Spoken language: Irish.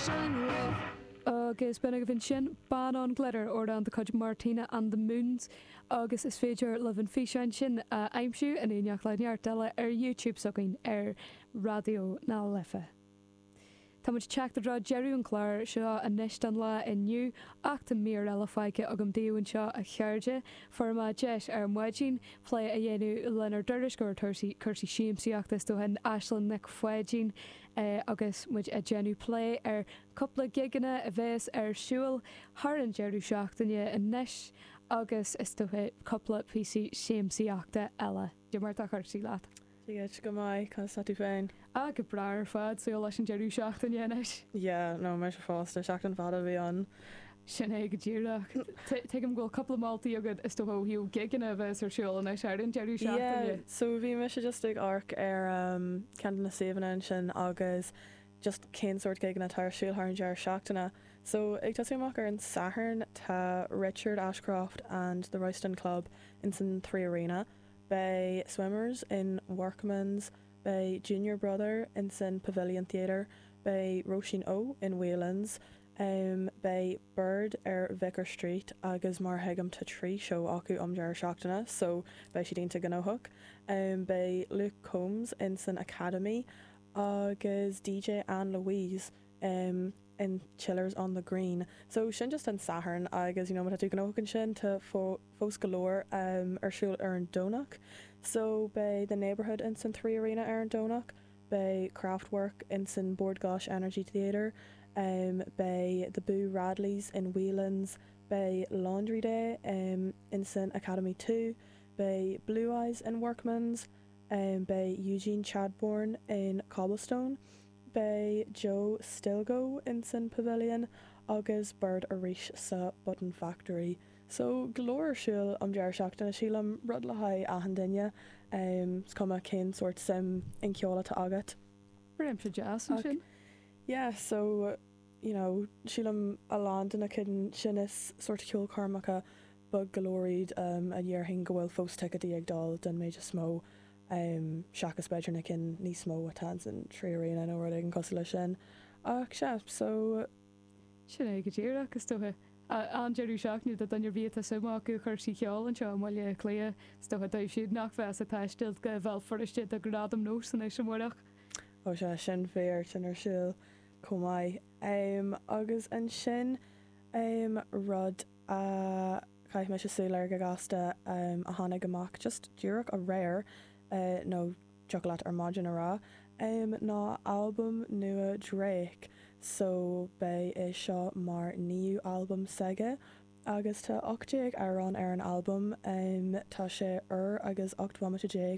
Agus benna go bhín sin ban an glitter or an de chuid Martina and the Moons agus is féidir le an fisein sin aimimsú in éoneach leneart deile ar YouTube sogainn ar radio ná lefa. Tá muid teachtarrá Jerry an chláir seo a neist an lá inniu ach tá mí eile feice agam daobhann seo a cheirde forma deis ar muidín lé a dhéanú lenar duris gur chusaí siamsaíachtas do hen Ashlan nic foiidín agus muid a genú lé ar coppla giganna a bheits ar siúil thar an Jerry seachtainne in neis agus is dothe coppla PC siamsaíachta eile. De mar a chuirsaí leat. Tuigeit go maiid chu sa tú féin. A go brair fad so leis an Jerry seachtain dhéanais. Yeah, no, me se fásta seachtain fad a bhí an. Sin é go ddíireach. Tuigim ghfuil coppla maltaí agad is do hiú gigan a bheits ar siúil na searan Jerry seachtain. Yeah, so bhí me se just ag arc ar cean na saohanan sin agus just cén sort gigan na tar siúil ar an Jerry seachtainna. So ag tasúach ar an Saturn tá Richard Ashcroft and the Royston Club in San 3 Arena. By Swimmers in Workman's, by Junior Brother in Sin Pavilion Theatre, by Roisin O in Waylands, by Bird Vicar Street, agus mar hegam ta trí show acu Jar seachtainna, so by Shidínta Ganohook, by Luke Combs in Sin Academy, agus DJ Anne Louise in Chillers on the Green. So sin just in Saturn agus ma tú Ganohook and sin to fós galore siúil ar an Donach. So by the neighbourhood in Sin 3 Arena ar an Donach, by Craftwork in Sin Board Gosh Energy Theatre, by the Boo Radleys in Whelan's, by Laundry Day in Sin Academy 2, by Blue Eyes in Workman's, by Eugene Chadbourne in Cobblestone, by Joe Stilgo in Sin Pavilion, agus Bird Arish sa Button Factory. So glóir siúil Jar seachtainna sílam rud le haid ahan duine cuma cén sort sim in ceola tá agat. Brim se jazz sin? Yeah, so sílam a land in a cin sin is sort ceol carmacha bug glórid a dhearthain go bhfuil fós ticketí ag dal den méid smó seachas beidir na cin níos mó atá an 3 Arena nó rud ag an cos lei sin. Ach se, so sin é go ddíire agus dothe an Jerry seachniú dat an bhí a sumá go chuirsí ceáil an seo maiile clé stothe d siad nach bheits a taiisteil go bhil foriste a gradam nó san é sem mórach. Ó se sin féir sin ar siúil commáid. Agus an sin rud caiith me se súlar go gasta a tháinig amach just dúireach a réir nó chocolate ar margin ará ná album nua Drake, so bei é seo mar níú album seige agus tá 8 ar an album tá sé agus 8